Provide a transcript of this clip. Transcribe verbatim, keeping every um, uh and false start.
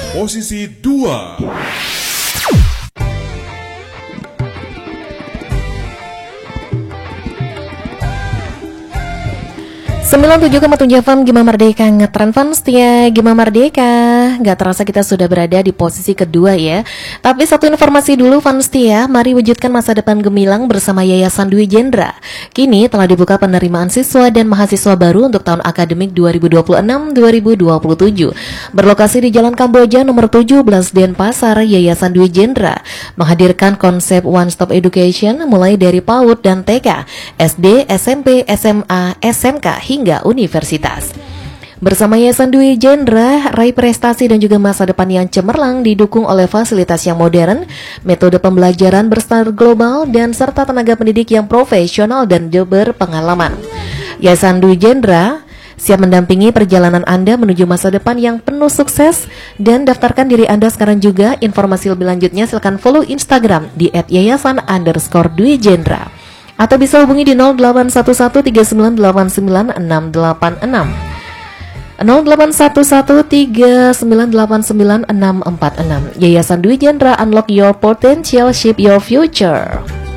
posisi dua. sembilan puluh tujuh koma tujuh F M Gema Merdeka, ngetren fans setia Gema Merdeka. Gak terasa kita sudah berada di posisi kedua ya. Tapi satu informasi dulu fans setia, mari wujudkan masa depan gemilang bersama Yayasan Dwi Jendra. Kini telah dibuka penerimaan siswa dan mahasiswa baru untuk tahun akademik dua ribu dua puluh enam dua ribu dua puluh tujuh. Berlokasi di Jalan Kamboja nomor tujuh belas Denpasar, Yayasan Dwi Jendra menghadirkan konsep one stop education mulai dari PAUD dan T K, S D, S M P, S M A, S M K hingga universitas. Bersama Yayasan Dwi Jendra, raih prestasi dan juga masa depan yang cemerlang didukung oleh fasilitas yang modern, metode pembelajaran berstandar global, dan serta tenaga pendidik yang profesional dan berpengalaman. Yayasan Dwi Jendra siap mendampingi perjalanan Anda menuju masa depan yang penuh sukses. Dan daftarkan diri Anda sekarang juga. Informasi lebih lanjutnya silakan follow Instagram di et yayasan underscore Dwi Jendra, atau bisa hubungi di nol delapan satu satu tiga sembilan delapan sembilan enam delapan enam, nol delapan satu satu tiga sembilan delapan sembilan enam empat enam. Yayasan Dwi Jendra, unlock your potential, shape your future.